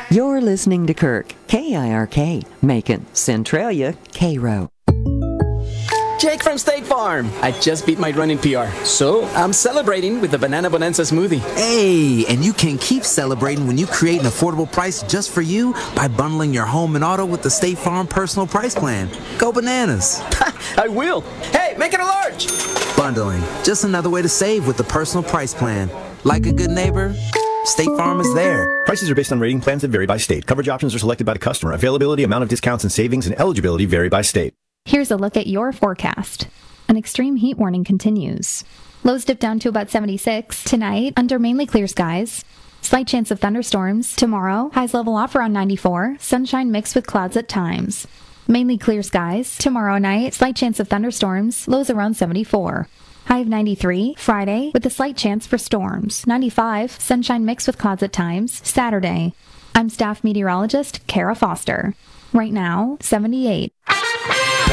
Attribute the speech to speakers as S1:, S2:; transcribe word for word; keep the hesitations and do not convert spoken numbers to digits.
S1: You're listening to Kirk, K I R K, making Centralia K-Row.
S2: Jake from State Farm. I just beat my running P R, so I'm celebrating with the Banana Bonanza smoothie.
S3: Hey, and you can keep celebrating when you create an affordable price just for you by bundling your home and auto with the State Farm Personal Price Plan. Go bananas.
S2: I will. Hey, make it a large.
S3: Bundling, just another way to save with the Personal Price Plan. Like a good neighbor, State Farm is there.
S4: Prices are based on rating plans that vary by state. Coverage options are selected by the customer. Availability, amount of discounts and savings, and eligibility vary by state.
S5: Here's a look at your forecast. An extreme heat warning continues. Lows dip down to about seventy-six. Tonight, under mainly clear skies. Slight chance of thunderstorms. Tomorrow, highs level off around ninety-four. Sunshine mixed with clouds at times. Mainly clear skies. Tomorrow night, slight chance of thunderstorms. Lows around seventy-four. High of ninety-three. Friday, with a slight chance for storms. ninety-five. Sunshine mixed with clouds at times. Saturday. I'm staff meteorologist Kara Foster. Right now, seventy-eight.